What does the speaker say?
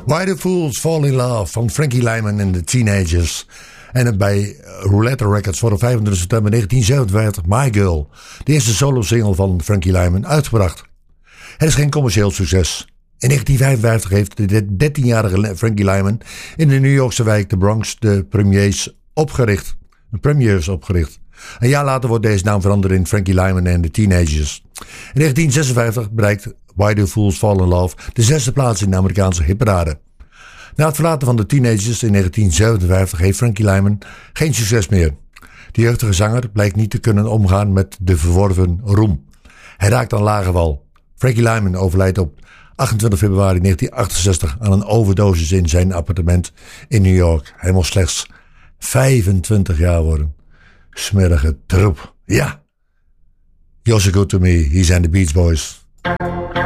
Why the Fools Fall in Love van Frankie Lymon en de Teenagers. En bij Roulette Records voor de 25 september 1957 My Girl. De eerste solo-single van Frankie Lymon uitgebracht. Het is geen commercieel succes. In 1955 heeft de 13-jarige Frankie Lymon in de New Yorkse wijk de Bronx de Premiers opgericht. Een jaar later wordt deze naam veranderd in Frankie Lymon en de Teenagers. In 1956 bereikt Why the Fools Fall in Love de 6e plaats in de Amerikaanse hitparade. Na het verlaten van de Teenagers in 1957 heeft Frankie Lymon geen succes meer. De jeugdige zanger blijkt niet te kunnen omgaan met de verworven roem. Hij raakt aan lage wal. Frankie Lymon overlijdt op 28 februari 1968 aan een overdosis in zijn appartement in New York. Hij moest slechts 25 jaar worden. Smerige troep. Ja. You're So Good To Me. Hier zijn de Beach Boys.